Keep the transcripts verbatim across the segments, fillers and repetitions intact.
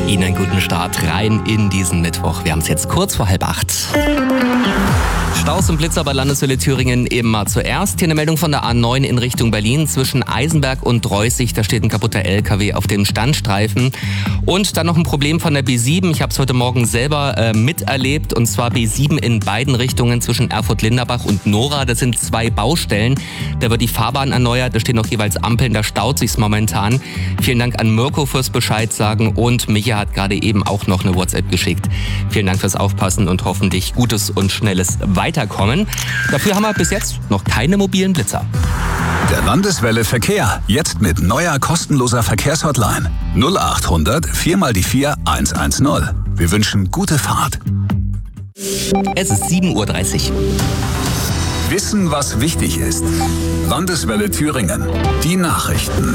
Ihnen einen guten Start rein in diesen Mittwoch. Wir haben es jetzt kurz vor halb acht. Staus und Blitzer bei Landeswelle Thüringen eben mal zuerst. Hier eine Meldung von der A neun in Richtung Berlin zwischen Eisenberg und Dreußig. Da steht ein kaputter L K W auf dem Standstreifen. Und dann noch ein Problem von der B sieben. Ich habe es heute Morgen selber äh, miterlebt. Und zwar B sieben in beiden Richtungen zwischen Erfurt-Linderbach und Nora. Das sind zwei Baustellen. Da wird die Fahrbahn erneuert. Da stehen noch jeweils Ampeln. Da staut sich's momentan. Vielen Dank an Mirko fürs Bescheid sagen. Und Micha hat gerade eben auch noch eine WhatsApp geschickt. Vielen Dank fürs Aufpassen und hoffentlich gutes und schnelles Weiterkommen. Dafür haben wir bis jetzt noch keine mobilen Blitzer. Der Landeswelle Verkehr. Jetzt mit neuer kostenloser Verkehrshotline. null acht hundert vier mal die vier eins eins null. Wir wünschen gute Fahrt. Es ist sieben Uhr dreißig. Wissen, was wichtig ist. Landeswelle Thüringen. Die Nachrichten.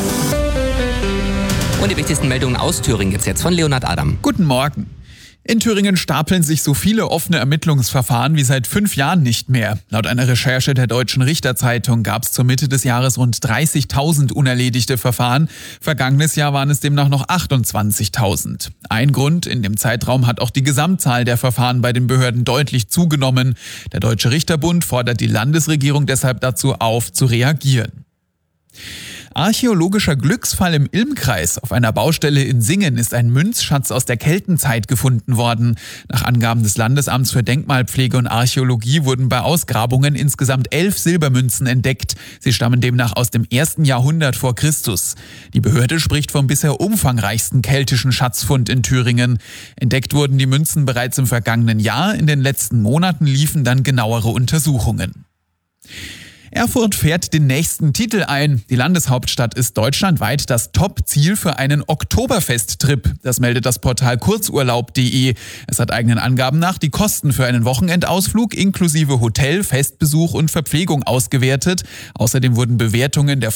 Und die wichtigsten Meldungen aus Thüringen gibt's jetzt von Leonhard Adam. Guten Morgen. In Thüringen stapeln sich so viele offene Ermittlungsverfahren wie seit fünf Jahren nicht mehr. Laut einer Recherche der Deutschen Richterzeitung gab es zur Mitte des Jahres rund dreißigtausend unerledigte Verfahren. Vergangenes Jahr waren es demnach noch achtundzwanzigtausend. Ein Grund, in dem Zeitraum hat auch die Gesamtzahl der Verfahren bei den Behörden deutlich zugenommen. Der Deutsche Richterbund fordert die Landesregierung deshalb dazu auf, zu reagieren. Archäologischer Glücksfall im Ilmkreis. Auf einer Baustelle in Singen ist ein Münzschatz aus der Keltenzeit gefunden worden. Nach Angaben des Landesamts für Denkmalpflege und Archäologie wurden bei Ausgrabungen insgesamt elf Silbermünzen entdeckt. Sie stammen demnach aus dem ersten Jahrhundert vor Christus. Die Behörde spricht vom bisher umfangreichsten keltischen Schatzfund in Thüringen. Entdeckt wurden die Münzen bereits im vergangenen Jahr. In den letzten Monaten liefen dann genauere Untersuchungen. Erfurt fährt den nächsten Titel ein. Die Landeshauptstadt ist deutschlandweit das Top-Ziel für einen Oktoberfest-Trip. Das meldet das Portal kurzurlaub punkt de. Es hat eigenen Angaben nach die Kosten für einen Wochenendausflug inklusive Hotel, Festbesuch und Verpflegung ausgewertet. Außerdem wurden Bewertungen der